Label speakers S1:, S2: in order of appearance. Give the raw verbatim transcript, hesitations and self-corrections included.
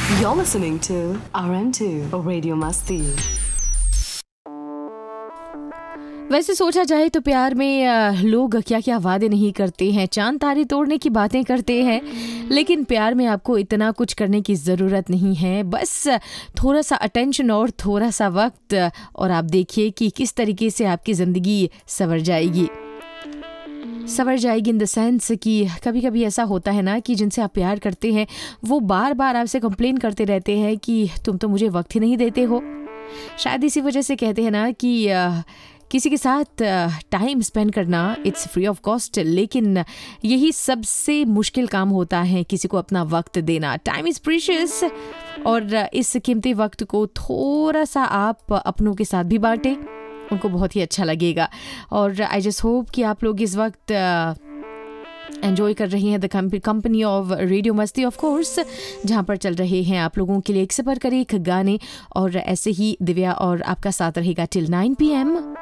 S1: You're listening to R M two Radio Masti.
S2: वैसे सोचा जाए तो प्यार में अ, लोग क्या क्या वादे नहीं करते हैं, चांद तारे तोड़ने की बातें करते हैं, लेकिन प्यार में आपको इतना कुछ करने की ज़रूरत नहीं है। बस थोड़ा सा अटेंशन और थोड़ा सा वक्त, और आप देखिए कि किस तरीके से आपकी ज़िंदगी संवर जाएगी। संवर जाएगी इन द सेंस कि कभी कभी ऐसा होता है ना कि जिनसे आप प्यार करते हैं वो बार बार आपसे कंप्लेन करते रहते हैं कि तुम तो मुझे वक्त ही नहीं देते हो। शायद इसी वजह से कहते हैं ना कि अ, किसी के साथ टाइम स्पेंड करना इट्स फ्री ऑफ कॉस्ट, लेकिन यही सबसे मुश्किल काम होता है, किसी को अपना वक्त देना। टाइम इज़ प्रीशियस, और इस कीमती वक्त को थोड़ा सा आप अपनों के साथ भी बांटें, उनको बहुत ही अच्छा लगेगा। और आई जस्ट होप कि आप लोग इस वक्त एंजॉय कर रही हैं द कंपनी ऑफ रेडियो मस्ती ऑफ कोर्स, जहाँ पर चल रहे हैं आप लोगों के लिए एक से बढ़कर एक गाने, और ऐसे ही दिव्या और आपका साथ रहेगा टिल नाइन पी एम।